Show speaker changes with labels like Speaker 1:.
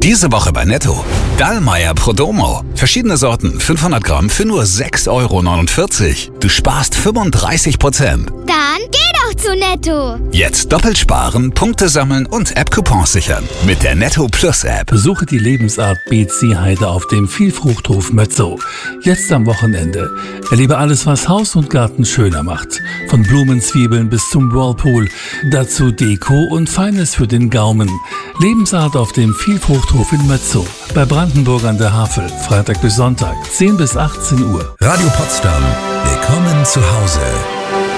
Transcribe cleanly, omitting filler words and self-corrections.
Speaker 1: Diese Woche bei Netto. Dallmayr Prodomo. Verschiedene Sorten, 500 Gramm für nur 6,49 €. Du sparst 35%.
Speaker 2: Dann geh doch zu Netto.
Speaker 1: Jetzt doppelt sparen, Punkte sammeln und App-Coupons sichern. Mit der Netto Plus App.
Speaker 3: Besuche die Lebensart BC Heide auf dem Vielfruchthof Mötzow. Jetzt am Wochenende. Erlebe alles, was Haus und Garten schöner macht. Von Blumenzwiebeln bis zum Whirlpool. Dazu Deko und Feines für den Gaumen. Lebensart auf dem Vielfruchthof in Mötzow. Bei Brandenburg an der Havel. Freitag bis Sonntag, 10 bis 18 Uhr.
Speaker 4: Radio Potsdam. Willkommen zu Hause.